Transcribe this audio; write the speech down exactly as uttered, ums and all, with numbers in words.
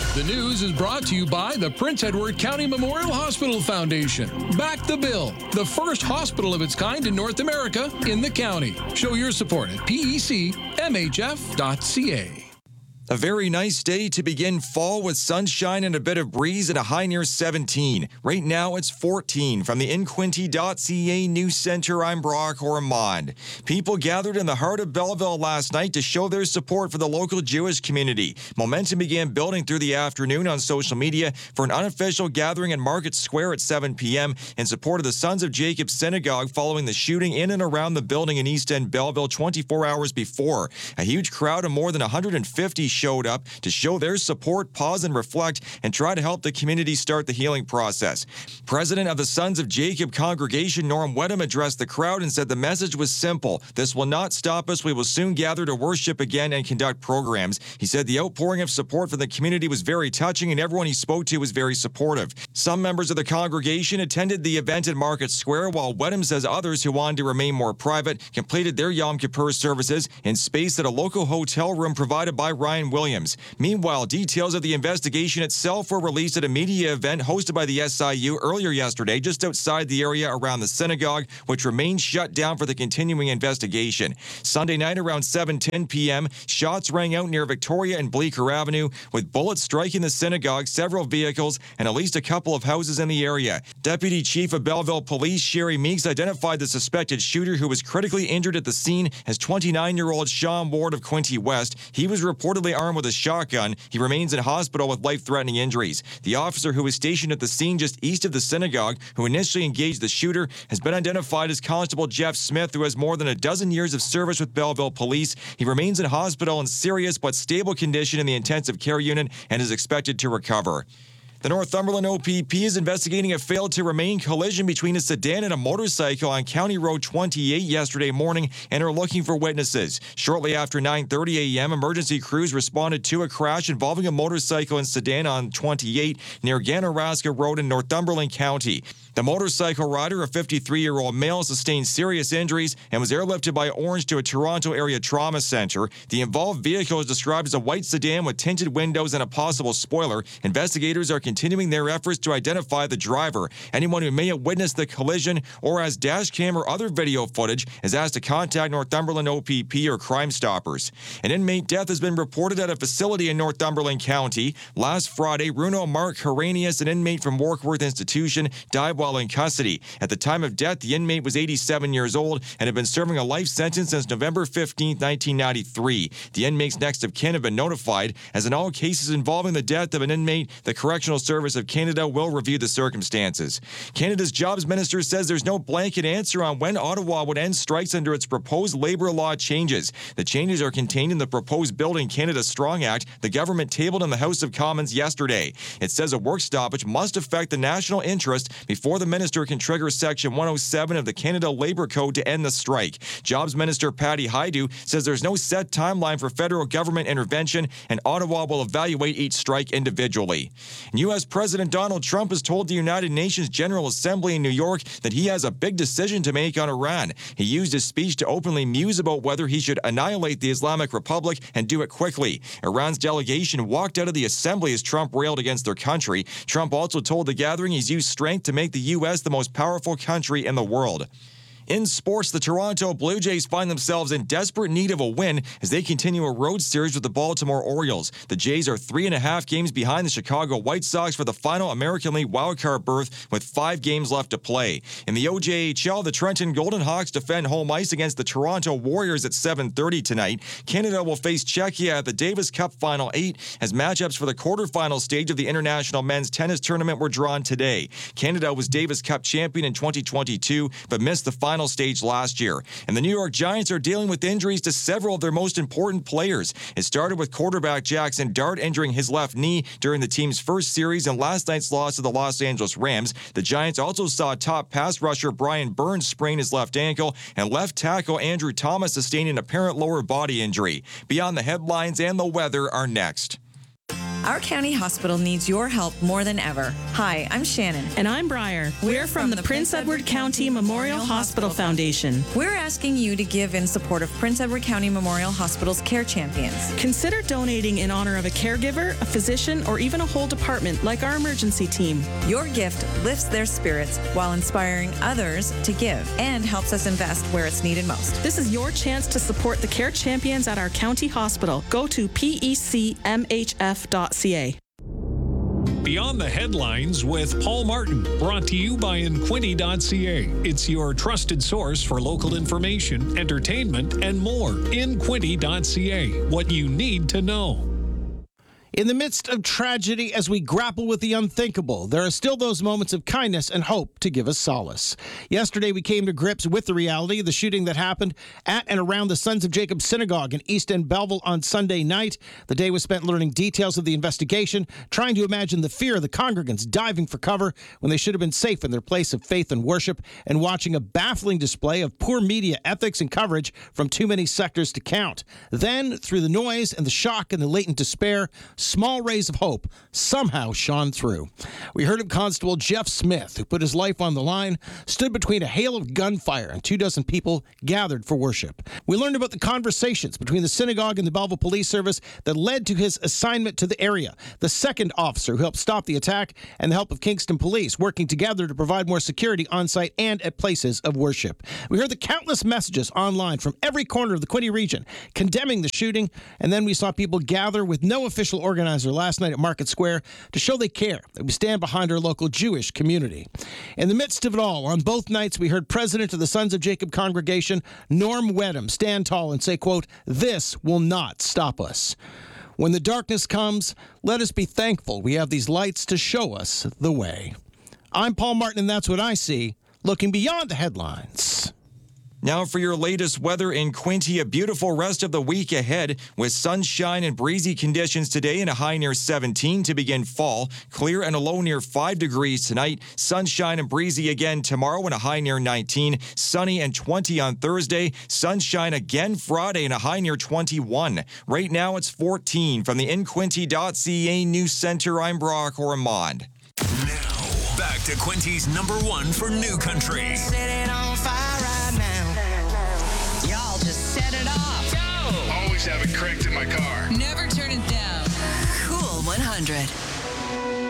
The news is brought to you by the Prince Edward County Memorial Hospital Foundation. Back the Bill, the first hospital of its kind in North America in the county. Show your support at P E C M H F dot C A. A very nice day to begin fall with sunshine and a bit of breeze at a high near seventeen. Right now it's fourteen. From the in quinte dot C A News Center, I'm Brock Ormond. People gathered in the heart of Belleville last night to show their support for the local Jewish community. Momentum began building through the afternoon on social media for an unofficial gathering in Market Square at seven p.m. in support of the Sons of Jacob Synagogue following the shooting in and around the building in East End Belleville twenty-four hours before. A huge crowd of more than one hundred fifty showed up to show their support, pause and reflect, and try to help the community start the healing process. President of the Sons of Jacob congregation, Norm Wedham, addressed the crowd and said the message was simple. This will not stop us. We will soon gather to worship again and conduct programs. He said the outpouring of support from the community was very touching and everyone he spoke to was very supportive. Some members of the congregation attended the event at Market Square, while Wedham says others who wanted to remain more private completed their Yom Kippur services in space at a local hotel room provided by Ryan Williams. Meanwhile, details of the investigation itself were released at a media event hosted by the S I U earlier yesterday just outside the area around the synagogue, which remains shut down for the continuing investigation. Sunday night around seven ten p.m., shots rang out near Victoria and Bleecker Avenue, with bullets striking the synagogue, several vehicles, and at least a couple of houses in the area. Deputy Chief of Belleville Police Sherry Meeks identified the suspected shooter, who was critically injured at the scene, as twenty-nine-year-old Sean Ward of Quinte West. He was reportedly armed with a shotgun. He remains in hospital with life-threatening injuries. The officer who was stationed at the scene just east of the synagogue, who initially engaged the shooter, has been identified as Constable Jeff Smith, who has more than a dozen years of service with Belleville Police. He remains in hospital in serious but stable condition in the intensive care unit and is expected to recover. The Northumberland O P P is investigating a failed-to-remain collision between a sedan and a motorcycle on County Road twenty-eight yesterday morning and are looking for witnesses. Shortly after nine thirty a.m., emergency crews responded to a crash involving a motorcycle and sedan on twenty-eight near Ganaraska Road in Northumberland County. The motorcycle rider, a fifty-three-year-old male, sustained serious injuries and was airlifted by Orange to a Toronto area trauma center. The involved vehicle is described as a white sedan with tinted windows and a possible spoiler. Investigators are continuing their efforts to identify the driver. Anyone who may have witnessed the collision or has dash cam or other video footage is asked to contact Northumberland O P P or Crime Stoppers. An inmate death has been reported at a facility in Northumberland County. Last Friday, Bruno Mark Heranius, an inmate from Warkworth Institution, died while in custody. At the time of death, the inmate was eighty-seven years old and had been serving a life sentence since November fifteenth, nineteen ninety-three. The inmate's next of kin have been notified. As in all cases involving the death of an inmate, the Correctional Service of Canada will review the circumstances. Canada's Jobs Minister says there's no blanket answer on when Ottawa would end strikes under its proposed labour law changes. The changes are contained in the proposed Building Canada Strong Act the government tabled in the House of Commons yesterday. It says a work stoppage must affect the national interest before the minister can trigger Section one oh seven of the Canada Labour Code to end the strike. Jobs Minister Patty Hajdu says there's no set timeline for federal government intervention, and Ottawa will evaluate each strike individually. And U S President Donald Trump has told the United Nations General Assembly in New York that he has a big decision to make on Iran. He used his speech to openly muse about whether he should annihilate the Islamic Republic and do it quickly. Iran's delegation walked out of the assembly as Trump railed against their country. Trump also told the gathering he's used strength to make the U S the most powerful country in the world. In sports, the Toronto Blue Jays find themselves in desperate need of a win as they continue a road series with the Baltimore Orioles. The Jays are three and a half games behind the Chicago White Sox for the final American League wildcard berth with five games left to play. In the O J H L, the Trenton Golden Hawks defend home ice against the Toronto Warriors at seven thirty tonight. Canada will face Czechia at the Davis Cup Final eight as matchups for the quarterfinal stage of the International Men's Tennis Tournament were drawn today. Canada was Davis Cup champion in twenty twenty-two but missed the final stage last year. And the New York Giants are dealing with injuries to several of their most important players. It started with quarterback Jackson Dart injuring his left knee during the team's first series and last night's loss to the Los Angeles Rams. The Giants also saw top pass rusher Brian Burns sprain his left ankle, and left tackle Andrew Thomas sustained an apparent lower body injury. Beyond the headlines and the weather are next. Our county hospital needs your help more than ever. Hi, I'm Shannon. And I'm Briar. We're, We're from, from the, the Prince Edward County Memorial Hospital Foundation. We're asking you to give in support of Prince Edward County Memorial Hospital's Care Champions. Consider donating in honor of a caregiver, a physician, or even a whole department like our emergency team. Your gift lifts their spirits while inspiring others to give and helps us invest where it's needed most. This is your chance to support the Care Champions at our county hospital. Go to P E C M H F dot C A. Beyond the Headlines with Paul Martin, brought to you by Inquinty dot C A. It's your trusted source for local information, entertainment, and more. Inquinty dot C A, what you need to know. In the midst of tragedy, as we grapple with the unthinkable, there are still those moments of kindness and hope to give us solace. Yesterday, we came to grips with the reality of the shooting that happened at and around the Sons of Jacob Synagogue in East End Belleville on Sunday night. The day was spent learning details of the investigation, trying to imagine the fear of the congregants diving for cover when they should have been safe in their place of faith and worship, and watching a baffling display of poor media ethics and coverage from too many sectors to count. Then, through the noise and the shock and the latent despair, small rays of hope somehow shone through. We heard of Constable Jeff Smith, who put his life on the line, stood between a hail of gunfire and two dozen people gathered for worship. We learned about the conversations between the synagogue and the Belleville Police Service that led to his assignment to the area, the second officer who helped stop the attack, and the help of Kingston Police working together to provide more security on site and at places of worship. We heard the countless messages online from every corner of the Quinte region condemning the shooting, and then we saw people gather with no official organizer last night at Market Square to show they care, that we stand behind our local Jewish community. In the midst of it all, on both nights, we heard President of the Sons of Jacob congregation, Norm Wedham, stand tall and say, quote, "This will not stop us." When the darkness comes, let us be thankful we have these lights to show us the way. I'm Paul Martin, and that's what I see, looking beyond the headlines. Now for your latest weather in Quinte, a beautiful rest of the week ahead with sunshine and breezy conditions today and a high near seventeen to begin fall. Clear and a low near five degrees tonight. Sunshine and breezy again tomorrow and a high near nineteen. Sunny and twenty on Thursday. Sunshine again Friday and a high near twenty-one. Right now it's fourteen. From the Inquinty dot C A News Center, I'm Brock Ormond. Now, back to Quinty's number one for New Country. Set it on fire right now. Y'all just set it off. Go! Always have it cranked in my car. Never turn it down. Cool one hundred.